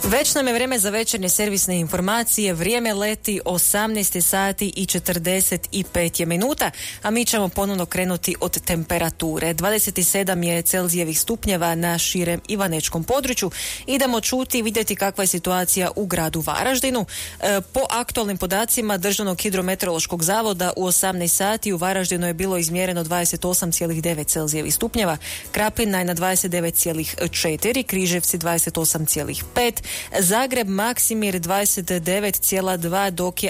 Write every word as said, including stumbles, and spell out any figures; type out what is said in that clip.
Već nam je vrijeme za večernje servisne informacije. Vrijeme leti osamnaest sati i četrdeset pet je minuta, a mi ćemo ponovno krenuti od temperature. dvadeset sedam je Celzijevih stupnjeva na širem ivanečkom području. Idemo čuti i vidjeti kakva je situacija u gradu Varaždinu. E, po aktualnim podacima Državnog hidrometeorološkog zavoda u osamnaest sati u Varaždinu je bilo izmjereno dvadeset osam zarez devet Celzijevih stupnjeva, Krapina je na dvadeset devet zarez četiri, Križevci dvadeset osam zarez pet, Zagreb Maksimir dvadeset devet zarez dva, dok je